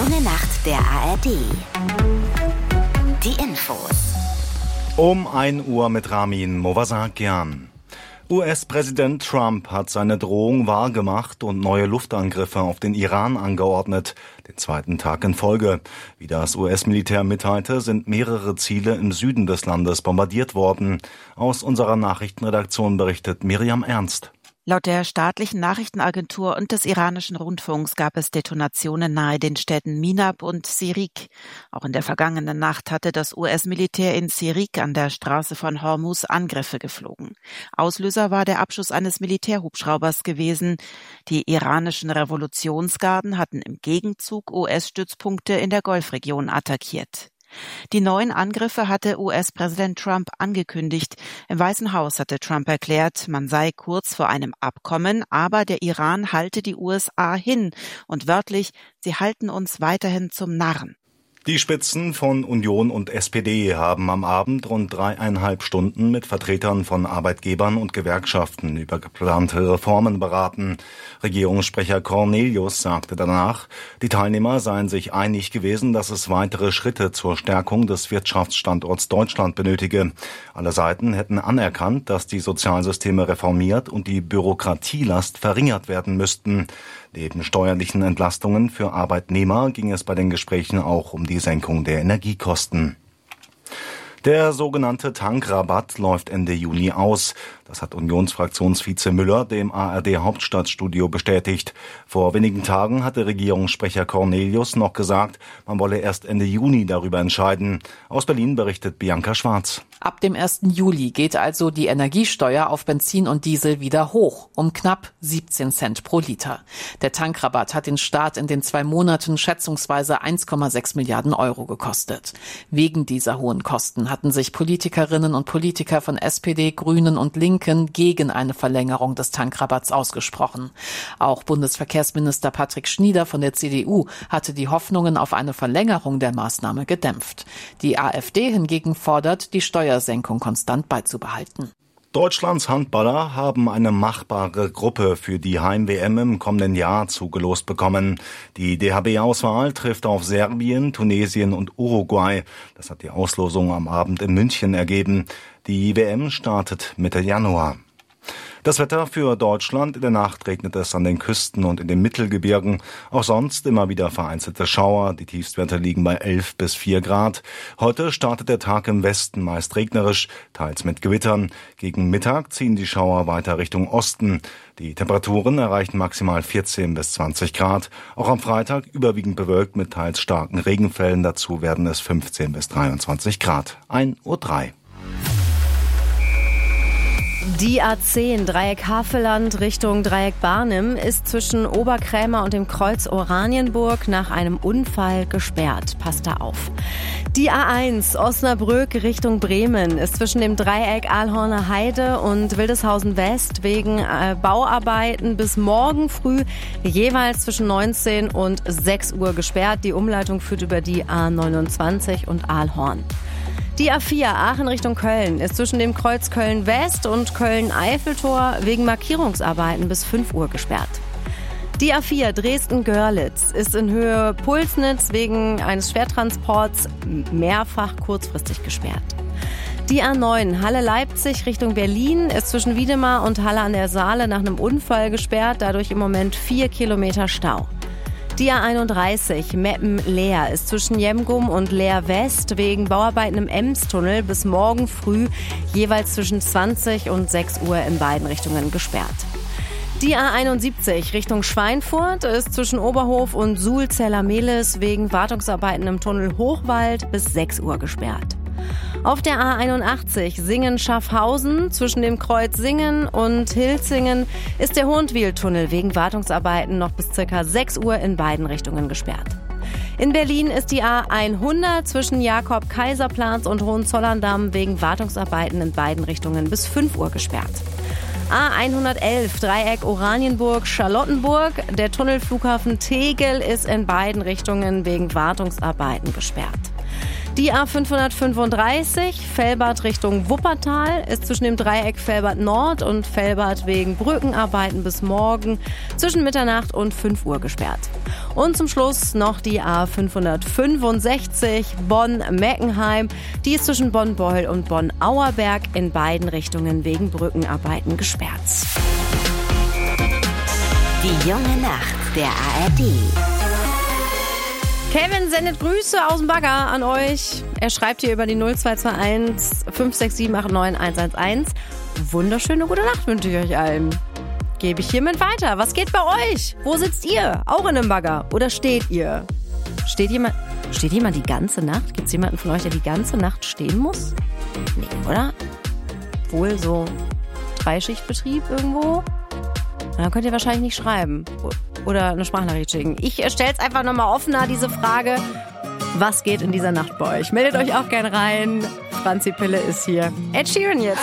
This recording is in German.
Schöne Nacht der ARD. Die Infos. Um 1 Uhr mit Ramin Movasakian. US-Präsident Trump hat seine Drohung wahrgemacht und neue Luftangriffe auf den Iran angeordnet, den zweiten Tag in Folge. Wie das US-Militär mitteilte, sind mehrere Ziele im Süden des Landes bombardiert worden. Aus unserer Nachrichtenredaktion berichtet Miriam Ernst. Laut der staatlichen Nachrichtenagentur und des iranischen Rundfunks gab es Detonationen nahe den Städten Minab und Sirik. Auch in der vergangenen Nacht hatte das US-Militär in Sirik an der Straße von Hormuz Angriffe geflogen. Auslöser war der Abschuss eines Militärhubschraubers gewesen. Die iranischen Revolutionsgarden hatten im Gegenzug US-Stützpunkte in der Golfregion attackiert. Die neuen Angriffe hatte US-Präsident Trump angekündigt. Im Weißen Haus hatte Trump erklärt, man sei kurz vor einem Abkommen, aber der Iran halte die USA hin und wörtlich, sie halten uns weiterhin zum Narren. Die Spitzen von Union und SPD haben am Abend rund 3,5 Stunden mit Vertretern von Arbeitgebern und Gewerkschaften über geplante Reformen beraten. Regierungssprecher Cornelius sagte danach, die Teilnehmer seien sich einig gewesen, dass es weitere Schritte zur Stärkung des Wirtschaftsstandorts Deutschland benötige. Alle Seiten hätten anerkannt, dass die Sozialsysteme reformiert und die Bürokratielast verringert werden müssten. Neben steuerlichen Entlastungen für Arbeitnehmer ging es bei den Gesprächen auch um die Senkung der Energiekosten. Der sogenannte Tankrabatt läuft Ende Juni aus. Das hat Unionsfraktionsvize Müller dem ARD-Hauptstadtstudio bestätigt. Vor wenigen Tagen hatte Regierungssprecher Cornelius noch gesagt, man wolle erst Ende Juni darüber entscheiden. Aus Berlin berichtet Bianca Schwarz. Ab dem 1. Juli geht also die Energiesteuer auf Benzin und Diesel wieder hoch, um knapp 17 Cent pro Liter. Der Tankrabatt hat den Staat in den 2 Monaten schätzungsweise 1,6 Milliarden Euro gekostet. Wegen dieser hohen Kosten hatten sich Politikerinnen und Politiker von SPD, Grünen und Linken gegen eine Verlängerung des Tankrabatts ausgesprochen. Auch Bundesverkehrsminister Patrick Schnieder von der CDU hatte die Hoffnungen auf eine Verlängerung der Maßnahme gedämpft. Die AfD hingegen fordert, die Steuersenkung konstant beizubehalten. Deutschlands Handballer haben eine machbare Gruppe für die Heim-WM im kommenden Jahr zugelost bekommen. Die DHB-Auswahl trifft auf Serbien, Tunesien und Uruguay. Das hat die Auslosung am Abend in München ergeben. Die WM startet Mitte Januar. Das Wetter für Deutschland: In der Nacht regnet es an den Küsten und in den Mittelgebirgen. Auch sonst immer wieder vereinzelte Schauer. Die Tiefstwerte liegen bei 11 bis 4 Grad. Heute startet der Tag im Westen meist regnerisch, teils mit Gewittern. Gegen Mittag ziehen die Schauer weiter Richtung Osten. Die Temperaturen erreichen maximal 14 bis 20 Grad. Auch am Freitag überwiegend bewölkt mit teils starken Regenfällen. Dazu werden es 15 bis 23 Grad. 1:03 Uhr. Die A10 Dreieck Havelland Richtung Dreieck Barnim ist zwischen Oberkrämer und dem Kreuz Oranienburg nach einem Unfall gesperrt. Passt da auf. Die A1 Osnabrück Richtung Bremen ist zwischen dem Dreieck Aalhorner Heide und Wildeshausen West wegen Bauarbeiten bis morgen früh jeweils zwischen 19 und 6 Uhr gesperrt. Die Umleitung führt über die A29 und Aalhorn. Die A4 Aachen Richtung Köln ist zwischen dem Kreuz Köln-West und Köln-Eiffeltor wegen Markierungsarbeiten bis 5 Uhr gesperrt. Die A4 Dresden-Görlitz ist in Höhe Pulsnitz wegen eines Schwertransports mehrfach kurzfristig gesperrt. Die A9 Halle-Leipzig Richtung Berlin ist zwischen Wiedemar und Halle an der Saale nach einem Unfall gesperrt, dadurch im Moment 4 Kilometer Stau. Die A31 Meppen-Leer ist zwischen Jemgum und Leer West wegen Bauarbeiten im Emstunnel bis morgen früh jeweils zwischen 20 und 6 Uhr in beiden Richtungen gesperrt. Die A71 Richtung Schweinfurt ist zwischen Oberhof und Suhl-Zellermehlis wegen Wartungsarbeiten im Tunnel Hochwald bis 6 Uhr gesperrt. Auf der A81 Singen-Schaffhausen zwischen dem Kreuz Singen und Hilzingen ist der Hohentwiel-Tunnel wegen Wartungsarbeiten noch bis ca. 6 Uhr in beiden Richtungen gesperrt. In Berlin ist die A100 zwischen Jakob-Kaiser-Platz und Hohenzollern-Damm wegen Wartungsarbeiten in beiden Richtungen bis 5 Uhr gesperrt. A111 Dreieck Oranienburg-Charlottenburg. Der Tunnelflughafen Tegel ist in beiden Richtungen wegen Wartungsarbeiten gesperrt. Die A535 Velbert Richtung Wuppertal ist zwischen dem Dreieck Velbert Nord und Velbert wegen Brückenarbeiten bis morgen zwischen Mitternacht und 5 Uhr gesperrt. Und zum Schluss noch die A565 Bonn-Meckenheim. Die ist zwischen Bonn-Beuel und Bonn-Auerberg in beiden Richtungen wegen Brückenarbeiten gesperrt. Die junge Nacht der ARD. Kevin sendet Grüße aus dem Bagger an euch. Er schreibt hier über die 0221 567 89 111. Wunderschöne gute Nacht wünsche ich euch allen. Gebe ich hiermit weiter. Was geht bei euch? Wo sitzt ihr? Auch in einem Bagger? Oder steht ihr? Steht jemand die ganze Nacht? Gibt es jemanden von euch, der die ganze Nacht stehen muss? Nee, oder? Wohl so 3-Schichtbetrieb irgendwo? Dann könnt ihr wahrscheinlich nicht schreiben. Oder eine Sprachnachricht schicken. Ich stelle es einfach nochmal offener, diese Frage. Was geht in dieser Nacht bei euch? Meldet euch auch gern rein. Franzi Pille ist hier. Ed Sheeran jetzt.